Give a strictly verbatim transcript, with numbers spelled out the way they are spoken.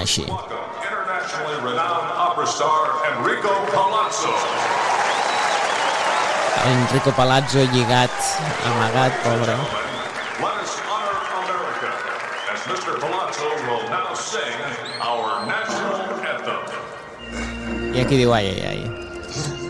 així. Internationally renowned opera star Enrico Palazzo. Enrico Palazzo lligat, amagat, pobre. Let us honor America as mister Palazzo will now sing our national anthem. I aquí diu ai, ai, ai.